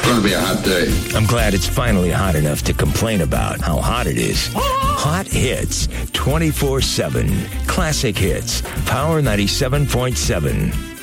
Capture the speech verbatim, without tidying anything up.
going to be a hot day. I'm glad it's finally hot enough to complain about how hot it is. Hot hits, twenty-four seven. Classic hits, Power ninety-seven point seven.